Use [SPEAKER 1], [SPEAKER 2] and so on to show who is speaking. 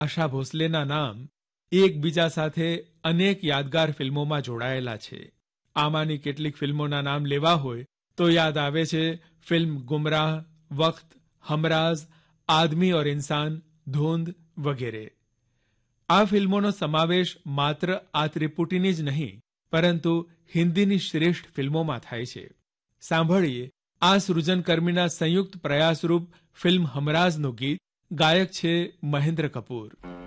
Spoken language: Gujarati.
[SPEAKER 1] આશા ભોસલેના નામ એકબીજા સાથે અનેક યાદગાર ફિલ્મોમાં જોડાયેલા છે. આમાંની કેટલીક ફિલ્મોના નામ લેવા હોય તો યાદ આવે છે ફિલ્મ ગુમરાહ, વક્ત, હમરાઝ, આદમી ઓર ઇન્સાન, ધૂંધ વગેરે. આ ફિલ્મોનો સમાવેશ માત્ર આ ત્રિપુટીની જ નહીં પરંતુ હિન્દીની શ્રેષ્ઠ ફિલ્મોમાં થાય છે. સાંભળીએ આ સૃજનકર્મીના સંયુક્ત પ્રયાસરૂપ ફિલ્મ હમરાઝનું ગીત. ગાયક છે મહેન્દ્ર કપૂર.